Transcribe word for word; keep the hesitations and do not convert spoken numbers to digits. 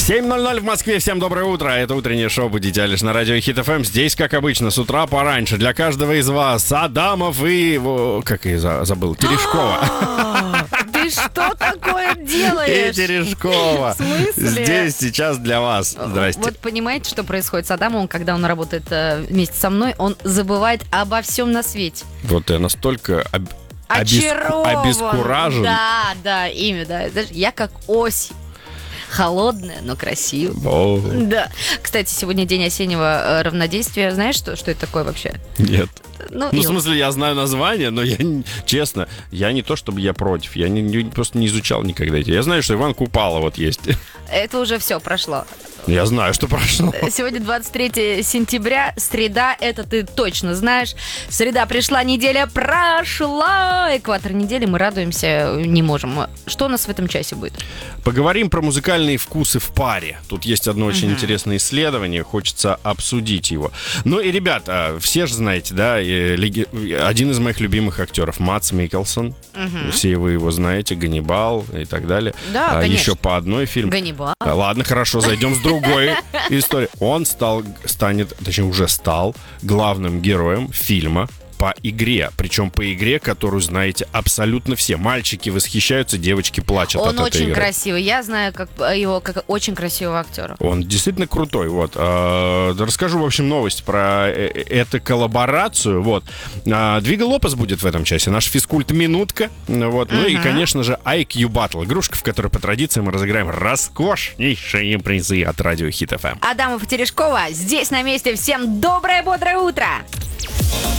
семь ноль ноль в Москве. Всем доброе утро. Это утреннее шоу «Будите лишь» на радио Хит эф эм. Здесь, как обычно, с утра пораньше. Для каждого из вас Адамов и... его- Как я за- забыл? Терешкова. Ты что такое И делаешь? Терешкова. В смысле? Здесь, сейчас для вас. Здрасте. Вот понимаете, что происходит с Адамом, когда он работает э, вместе со мной, он забывает обо всем на свете. Вот я настолько об- обеску- Очарован. обескуражен. Да, да, имя, да. Знаешь, я как осень. Холодная, но красивая. О, Да. Кстати, сегодня день осеннего э, равнодействия. Знаешь, что, что это такое вообще? нет. Ну, Ну, в и- смысле, я знаю название, но я, не- честно, я не то, чтобы я против. Я не- не- просто не изучал никогда эти. Я знаю, что Иван Купала вот есть. это уже все прошло. Я знаю, что прошло. Сегодня двадцать третье сентября, среда, это ты точно знаешь. Среда пришла, неделя прошла. Экватор недели, мы радуемся не можем. Что у нас в этом часе будет? Поговорим про музыкальные вкусы в паре. Тут есть одно очень интересное исследование, хочется обсудить его. Ну и, ребята, все же знаете, да, э, леги- один из моих любимых актеров, Мадс Миккелсон. Все вы его знаете, Ганнибал и так далее. Да, А, конечно. Еще по одной фильм. Ганнибал. А, Ладно, хорошо, зайдем с другой истории. Он стал, станет, точнее уже стал главным героем фильма по игре. Причем по игре, которую знаете абсолютно все. Мальчики восхищаются, девочки плачут Он от этой очень игры. красивый. Я знаю как, его как очень красивого актера. Он действительно крутой, вот. А, да расскажу, в общем, новость про э- э- эту коллаборацию, вот. А, Двига Лопес будет в этом часе, наш физкульт-минутка, вот. Ну и, конечно же, ай кью Battle, игрушка, в которой по традиции мы разыграем роскошнейшие призы от радио Хит эф эм. Адамов и Терешкова здесь на месте. Всем доброе, бодрое утро!